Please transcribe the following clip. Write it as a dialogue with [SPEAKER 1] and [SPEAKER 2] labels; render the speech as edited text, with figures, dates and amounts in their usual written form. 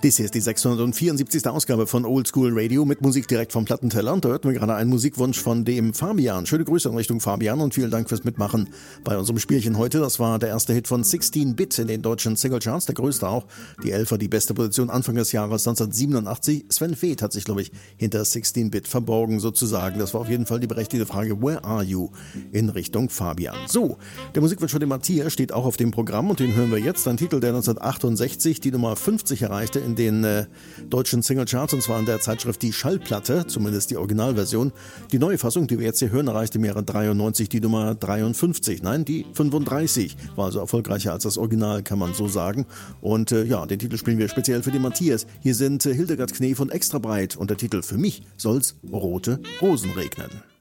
[SPEAKER 1] Dies hier ist die 674. Ausgabe von Old School Radio mit Musik direkt vom Plattenteller. Und da hörten wir gerade einen Musikwunsch von dem Fabian. Schöne Grüße in Richtung Fabian und vielen Dank fürs Mitmachen bei unserem Spielchen heute. Das war der erste Hit von 16-Bit in den deutschen Singlecharts, der größte auch. Die 11 war die beste Position Anfang des Jahres 1987. Sven Väth hat sich, glaube ich, hinter 16-Bit verborgen sozusagen. Das war auf jeden Fall die berechtigte Frage, where are you? In Richtung Fabian. So, der Musikwunsch von dem Matthias steht auch auf dem Programm und den hören wir jetzt. Ein Titel, der 1968 die Nummer 50 erreichte in den deutschen Singlecharts, und zwar in der Zeitschrift Die Schallplatte, zumindest die Originalversion. Die neue Fassung, die wir jetzt hier hören, erreichte im Jahre 93 die Nummer 53. Nein, die 35. War also erfolgreicher als das Original, kann man so sagen. Und den Titel spielen wir speziell für den Matthias. Hier sind Hildegard Knef und Extra Breit und der Titel Für mich soll's rote Rosen regnen.